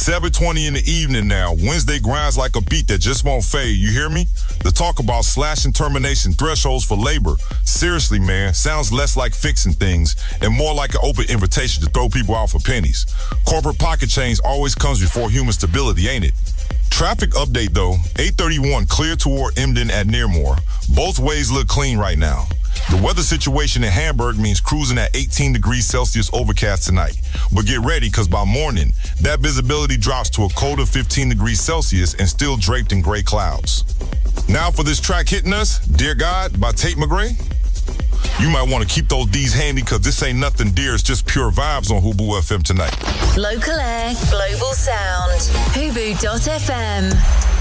7:20 in the evening now. Wednesday grinds like a beat that just won't fade. You hear me? The talk about slashing termination thresholds for labor. Seriously, man, sounds less like fixing things and more like an open invitation to throw people out for pennies. Corporate pocket change always comes before human stability, ain't it? Traffic update though, 831 clear toward Emden at Nearmore. Both ways look clean right now. The weather situation in Hamburg means cruising at 18 degrees Celsius overcast tonight. But get ready, because by morning, that visibility drops to a colder 15 degrees Celsius and still draped in gray clouds. Now for this track hitting us, Dear God by Tate McRae. You might want to keep those D's handy, because this ain't nothing dear, it's just pure vibes on Hubu FM tonight. Local air, global sound. Hubu.fm.